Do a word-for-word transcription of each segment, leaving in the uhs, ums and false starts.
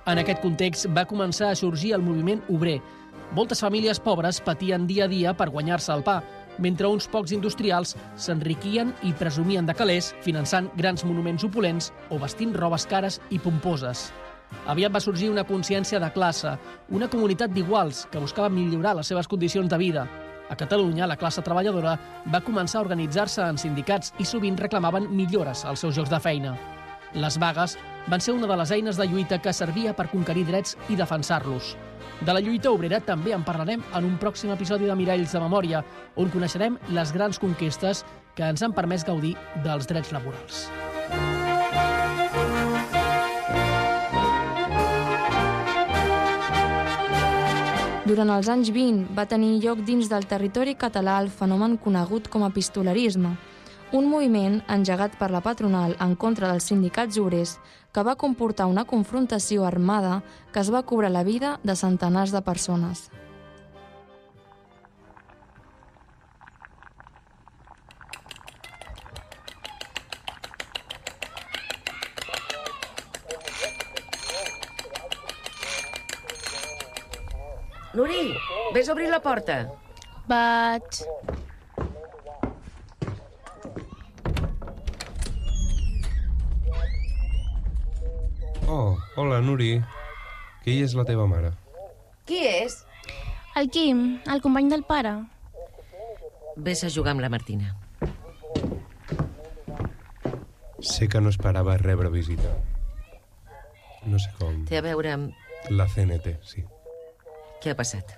En aquest context va començar a sorgir el moviment obrer. Moltes famílies pobres patien dia a dia per guanyar-se el pa, mentre uns pocs industrials s'enriquien i presumien de calés, finançant grans monuments opulents o vestint robes cares i pomposes. Aviat va sorgir una consciència de classe, una comunitat d'iguals que buscava millorar les seves condicions de vida. A Catalunya, la classe treballadora va començar a organitzar-se en sindicats i sovint reclamaven millores als seus llocs de feina. Les vagues van ser una de les eines de lluita que servia per conquerir drets i defensar-los. De la lluita obrera també en parlarem en un pròxim episodi de Miralls de Memòria, on coneixerem les grans conquestes que ens han permès gaudir dels drets laborals. Durant els anys vint va tenir lloc dins del territori català el fenomen conegut com a pistolerisme, un moviment engegat per la patronal en contra dels sindicats obrers que va comportar una confrontació armada que es va cobrar la vida de centenars de persones. Nuri, vés a obrir la porta. Vaig. Oh, hola, Nuri. Qui és la teva mare? Qui és? El Quim, el company del pare. Vés a jugar amb la Martina. Sé que no esperava rebre visita. No sé com... Té a veure amb... La C N T, sí. Què ha passat?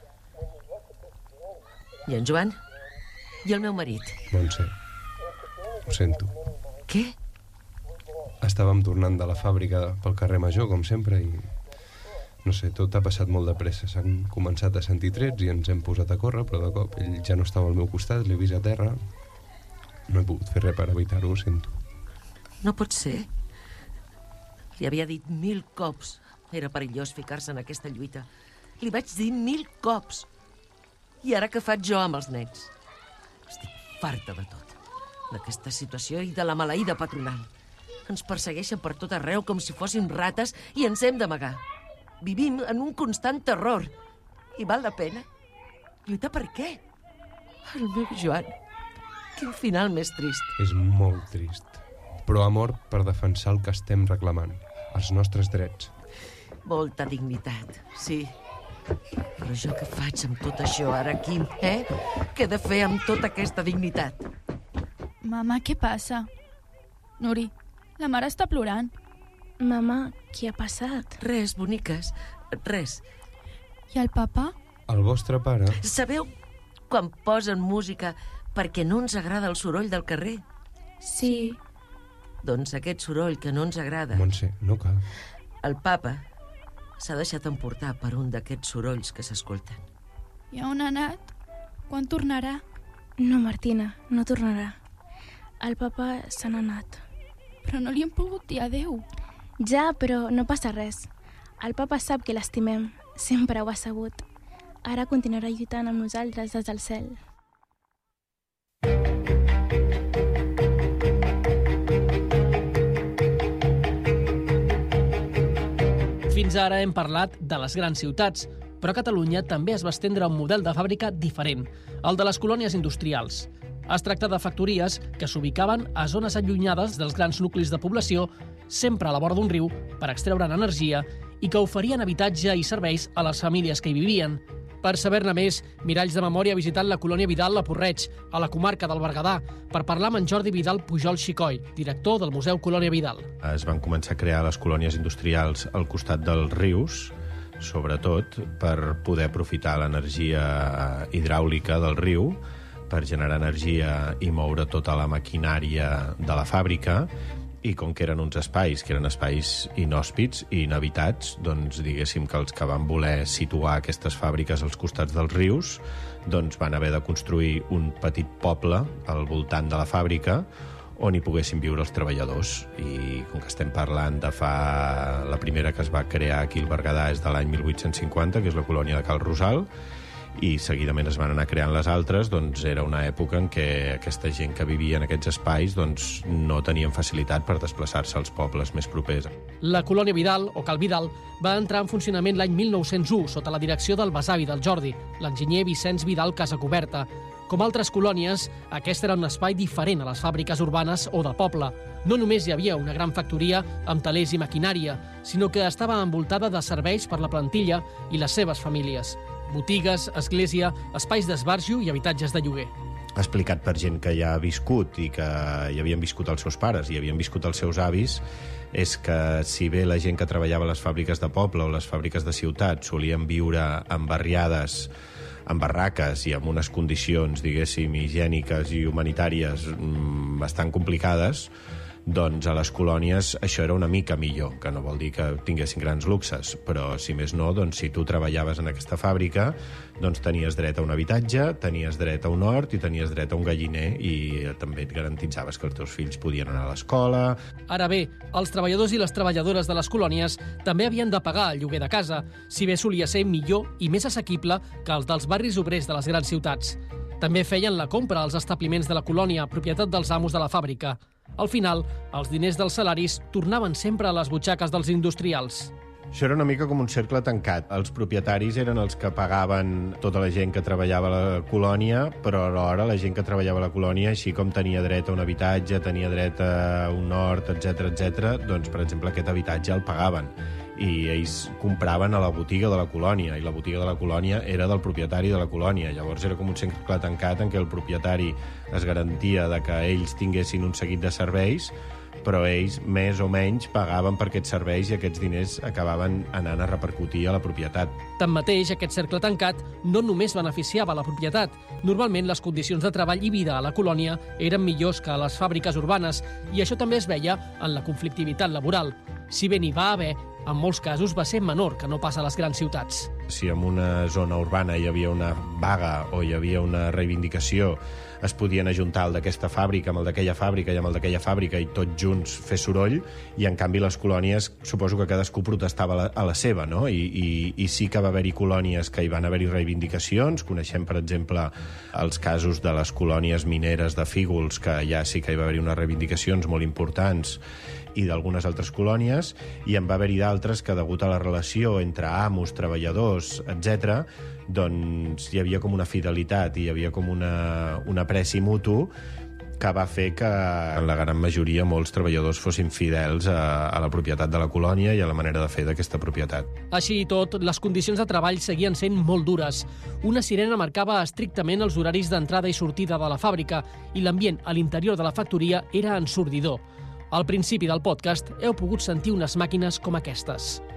I en Joan? I el meu marit? Montse, ho sento. Què? Estàvem tornant de la fàbrica pel carrer Major, com sempre, i... No sé, tot ha passat molt de pressa. S'han començat a sentir trets i ens hem posat a córrer, però de cop ell ja no estava al meu costat, l'he vist a terra. No he pogut fer res per evitar-ho, ho sento. No pot ser. Li havia dit mil cops. Era perillós ficar-se en aquesta lluita. Li vaig dir mil cops. I ara què faig jo amb els nens? Estic farta de tot. D'aquesta situació i de la maleïda patronal. Ens persegueixen per tot arreu com si fóssim rates i ens hem d'amagar. Vivim en un constant terror. I val la pena? Lluitar per què? El meu Joan. Quin final més trist. És molt trist. Però amor per defensar el que estem reclamant. Els nostres drets. Molta dignitat, sí. Però jo què faig amb tot això ara, Quim, eh? Què he de fer amb tota aquesta dignitat? Mama, què passa? Nuri, la mare està plorant. Mama, què ha passat? Res, boniques, res. I el papa? El vostre pare... Sabeu quan posen música perquè no ens agrada el soroll del carrer? Sí. Doncs aquest soroll que no ens agrada... Montse, no cal. El papa s'ha deixat emportar per un d'aquests sorolls que s'escolten. I on ha anat? Quan tornarà? No, Martina, no tornarà. El papa se n'ha anat. Però no li hem pogut dir adeu. Ja, però no passa res. El papa sap que l'estimem. Sempre ho ha sabut. Ara continuarà lluitant amb nosaltres des del cel. Fins ara hem parlat de les grans ciutats, però a Catalunya també es va estendre un model de fàbrica diferent, el de les colònies industrials. Es tracta de factories que s'ubicaven a zones allunyades dels grans nuclis de població, sempre a la vora d'un riu, per extreure'n energia, i que oferien habitatge i serveis a les famílies que hi vivien. Per saber-ne més, Miralls de Memòria ha visitat la colònia Vidal a Porreig, a la comarca del Berguedà, per parlar amb en Jordi Vidal Pujol Xicoi, director del Museu Colònia Vidal. Es van començar a crear les colònies industrials al costat dels rius, sobretot per poder aprofitar l'energia hidràulica del riu, per generar energia i moure tota la maquinària de la fàbrica, i com que eren uns espais, que eren espais inhòspits i inhabitats, doncs diguéssim que els que van voler situar aquestes fàbriques als costats dels rius, doncs van haver de construir un petit poble al voltant de la fàbrica on hi poguessin viure els treballadors. I com que estem parlant de fa... La primera que es va crear aquí al Berguedà és de l'any mil vuit-cents cinquanta, que és la colònia de Cal Rosal, i seguidament es van anar creant les altres, doncs era una època en què aquesta gent que vivia en aquests espais doncs, no tenien facilitat per desplaçar-se als pobles més propers. La colònia Vidal, o Cal Vidal, va entrar en funcionament l'any mil nou-cents u sota la direcció del besavi del Jordi, l'enginyer Vicenç Vidal Casacoberta. Com altres colònies, aquest era un espai diferent a les fàbriques urbanes o de poble. No només hi havia una gran factoria amb talers i maquinària, sinó que estava envoltada de serveis per la plantilla i les seves famílies. Botigues, església, espais d'esbarjo i habitatges de lloguer. Explicat per gent que ja ha viscut i que hi havien viscut els seus pares i havien viscut els seus avis, és que si bé la gent que treballava a les fàbriques de poble o les fàbriques de ciutat solien viure en barriades, en barraques i amb unes condicions, diguéssim, higièniques i humanitàries bastant complicades, doncs a les colònies això era una mica millor, que no vol dir que tinguessin grans luxes, però si més no, doncs si tu treballaves en aquesta fàbrica, doncs tenies dret a un habitatge, tenies dret a un hort i tenies dret a un galliner i també et garantitzaves que els teus fills podien anar a l'escola. Ara bé, els treballadors i les treballadores de les colònies també havien de pagar el lloguer de casa, si bé solia ser millor i més assequible que els dels barris obrers de les grans ciutats. També feien la compra als establiments de la colònia, propietat dels amos de la fàbrica. Al final, els diners dels salaris tornaven sempre a les butxaques dels industrials. Això era una mica com un cercle tancat. Els propietaris eren els que pagaven tota la gent que treballava a la colònia, però alhora la gent que treballava a la colònia, així com tenia dret a un habitatge, tenia dret a un hort, etcètera, etcètera, doncs, per exemple, aquest habitatge el pagaven. I ells compraven a la botiga de la colònia, i la botiga de la colònia era del propietari de la colònia. Llavors era com un cercle tancat en què el propietari es garantia de que ells tinguessin un seguit de serveis, però ells més o menys pagaven per aquests serveis i aquests diners acabaven anant a repercutir a la propietat. Tanmateix, aquest cercle tancat no només beneficiava la propietat. Normalment, les condicions de treball i vida a la colònia eren millors que a les fàbriques urbanes i això també es veia en la conflictivitat laboral. Si bé n'hi va haver, en molts casos va ser menor que no pas a les grans ciutats. Si en una zona urbana hi havia una vaga o hi havia una reivindicació, es podien ajuntar el d'aquesta fàbrica amb el d'aquella fàbrica i amb el d'aquella fàbrica i tots junts fer soroll, i en canvi les colònies, suposo que cadascú protestava a la, a la seva, no? I, i, i sí que va haver-hi colònies que hi van haver-hi reivindicacions. Coneixem, per exemple, els casos de les colònies mineres de Fígols, que ja sí que hi va haver-hi unes reivindicacions molt importants, i d'algunes altres colònies, i en va haver-hi d'altres que, degut a la relació entre amos, treballadors, etcètera, doncs hi havia com una fidelitat i hi havia com una, un apreci mutu que va fer que en la gran majoria molts treballadors fossin fidels a, a la propietat de la colònia i a la manera de fer d'aquesta propietat. Així i tot, les condicions de treball seguien sent molt dures. Una sirena marcava estrictament els horaris d'entrada i sortida de la fàbrica i l'ambient a l'interior de la factoria era ensordidor. Al principi del podcast heu pogut sentir unes màquines com aquestes.